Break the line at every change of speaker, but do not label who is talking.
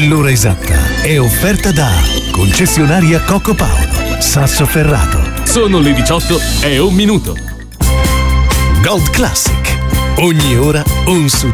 L'ora esatta è offerta da concessionaria Coco Paolo, Sassoferrato.
Sono le 18:01.
Gold Classic. Ogni ora un